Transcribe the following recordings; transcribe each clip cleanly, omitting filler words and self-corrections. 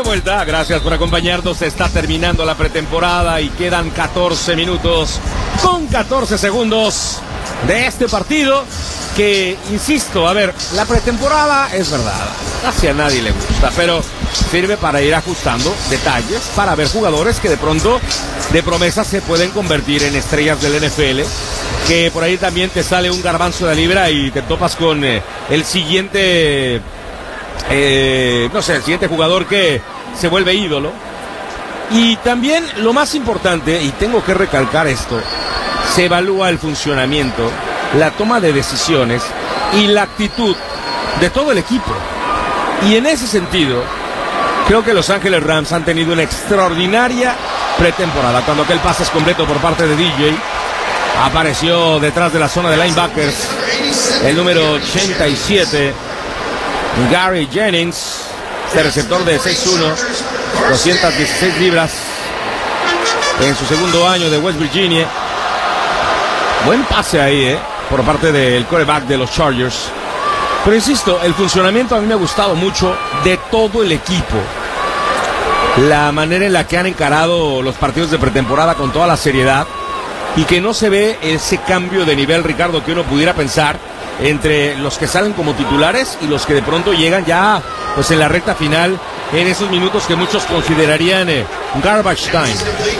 vuelta, gracias por acompañarnos. Se está terminando la pretemporada y quedan 14 minutos con 14 segundos de este partido que, insisto, a ver, la pretemporada es verdad, casi a nadie le gusta, pero sirve para ir ajustando detalles, para ver jugadores que de pronto de promesa se pueden convertir en estrellas del NFL, que por ahí también te sale un garbanzo de libra y te topas con el siguiente... el siguiente jugador que se vuelve ídolo. Y también lo más importante, y tengo que recalcar esto, se evalúa el funcionamiento, la toma de decisiones y la actitud de todo el equipo. Y en ese sentido, creo que Los Ángeles Rams han tenido una extraordinaria pretemporada. Cuando aquel pase es completo por parte de DJ, apareció detrás de la zona de linebackers el número 87, Gary Jennings, este receptor de 6'1", 216 libras, en su segundo año de West Virginia. Buen pase ahí, por parte del quarterback de los Chargers. Pero insisto, el funcionamiento a mí me ha gustado mucho de todo el equipo. La manera en la que han encarado los partidos de pretemporada con toda la seriedad y que no se ve ese cambio de nivel, Ricardo, que uno pudiera pensar entre los que salen como titulares y los que de pronto llegan ya pues en la recta final, en esos minutos que muchos considerarían garbage time.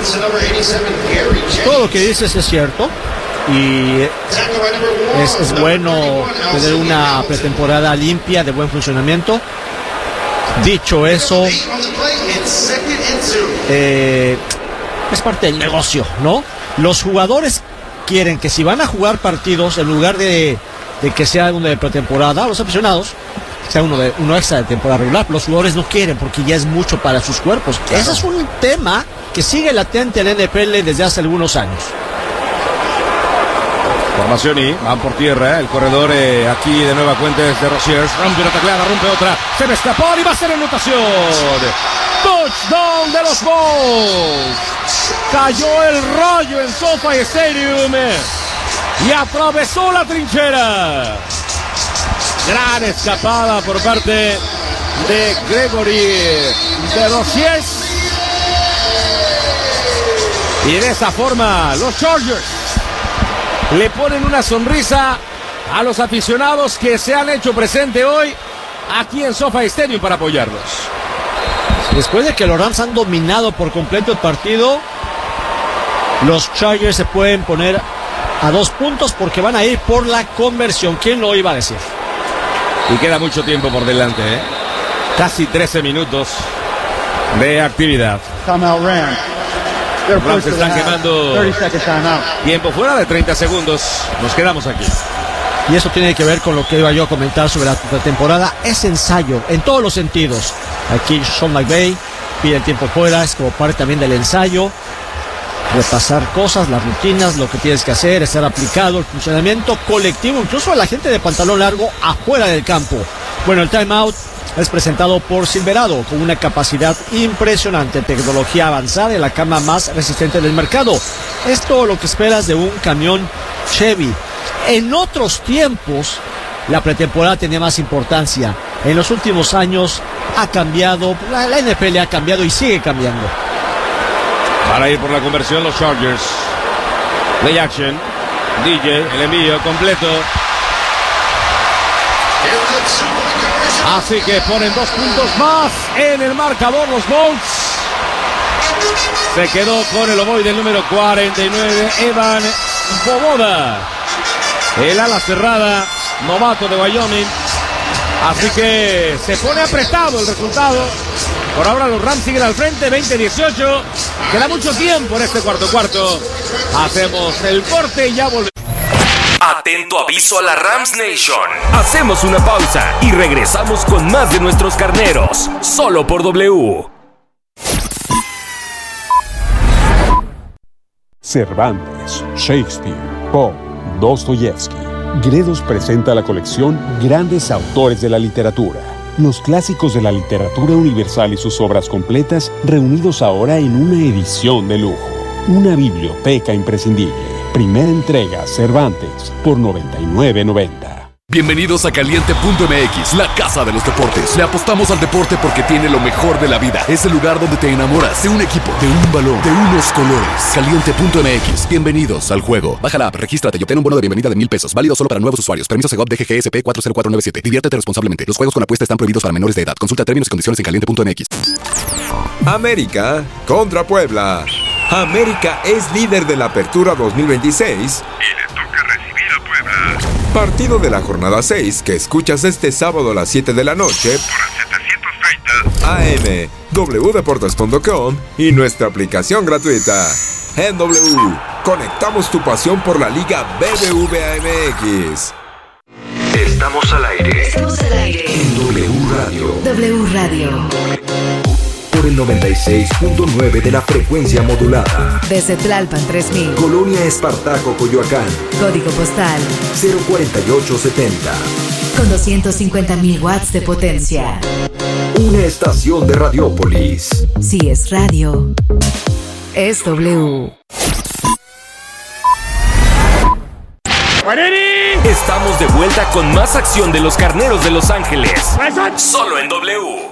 Todo lo que dices es cierto y es bueno tener una pretemporada limpia, de buen funcionamiento. Dicho eso, es parte del negocio, ¿no? Los jugadores quieren que si van a jugar partidos, en lugar de que sea uno de pretemporada, los aficionados, sea uno extra de temporada regular, los jugadores no quieren porque ya es mucho para sus cuerpos. Claro. Ese es un tema que sigue latente en la NFL desde hace algunos años. Formación y van por tierra, el corredor aquí de nueva cuenta es de Rosiers, rompe una tacleada, rompe otra, se me escapó y va a ser anotación. Touchdown de los Bulls. Cayó el rayo en SoFi Stadium y atravesó la trinchera. Gran escapada por parte de Gregory de Rosiers. Y de esa forma los Chargers le ponen una sonrisa a los aficionados que se han hecho presente hoy aquí en SoFi Stadium para apoyarlos. Después de que los Rams han dominado por completo el partido, los Chargers se pueden poner a 2 puntos porque van a ir por la conversión. ¿Quién lo iba a decir? Y queda mucho tiempo por delante, Casi 13 minutos de actividad. Los Rams están quemando tiempo fuera de 30 segundos. Nos quedamos aquí. Y eso tiene que ver con lo que iba yo a comentar sobre la temporada. Es ensayo en todos los sentidos. Aquí Sean McVay pide el tiempo fuera, es como parte también del ensayo. Repasar cosas, las rutinas, lo que tienes que hacer, estar aplicado, el funcionamiento colectivo, incluso a la gente de pantalón largo afuera del campo. Bueno, el timeout es presentado por Silverado, con una capacidad impresionante, tecnología avanzada y la cama más resistente del mercado. Es todo lo que esperas de un camión Chevy. En otros tiempos, la pretemporada tenía más importancia. En los últimos años ha cambiado, la NFL ha cambiado y sigue cambiando. Para ir por la conversión los Chargers. Play action. DJ, el envío completo. Así que ponen 2 puntos más en el marcador los Bulls. Se quedó con el ovoide número 49, Evan Boboda. El ala cerrada, novato de Wyoming. Así que se pone apretado el resultado. Por ahora los Rams siguen al frente, 20-18. Queda mucho tiempo en este cuarto. Hacemos el corte y ya volvemos. Atento aviso a la Rams Nation. Hacemos una pausa y regresamos con más de nuestros carneros. Solo por W. Cervantes, Shakespeare, Poe, Dostoyevsky. Gredos presenta la colección Grandes Autores de la Literatura. Los clásicos de la literatura universal y sus obras completas reunidos ahora en una edición de lujo. Una biblioteca imprescindible. Primera entrega Cervantes por $99.90. Bienvenidos a Caliente.mx, la casa de los deportes. Le apostamos al deporte porque tiene lo mejor de la vida. Es el lugar donde te enamoras de un equipo, de un balón, de unos colores. Caliente.mx, bienvenidos al juego. Baja la app, regístrate y obtén un bono de bienvenida de $1,000. Válido solo para nuevos usuarios. Permiso Segov DGGSP 40497. Diviértete responsablemente. Los juegos con apuesta están prohibidos para menores de edad. Consulta términos y condiciones en Caliente.mx. América contra Puebla. América es líder de la Apertura 2026 y le toca recibir a Puebla. Partido de la jornada 6 que escuchas este sábado a las 7 de la noche por el 730 AM, wdeportes.com y nuestra aplicación gratuita. En W, conectamos tu pasión por la Liga BBVA MX. Estamos al aire. Estamos al aire. En W Radio. W Radio. Por el 96.9 de la frecuencia modulada. Desde Tlalpan 3000. Colonia Espartaco, Coyoacán. Código postal 04870. con 250.000 watts de potencia. Una estación de Radiópolis. Si es radio, es W. Estamos de vuelta con más acción de los Carneros de Los Ángeles. Solo en W.